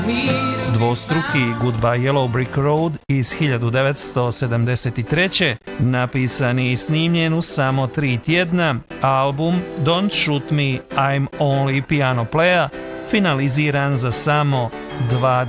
Dvostruki Goodbye Yellow Brick Road iz 1973. napisani i snimljen u samo 3 tjedna, album Don't Shoot Me, I'm Only Piano Player finaliziran za samo 2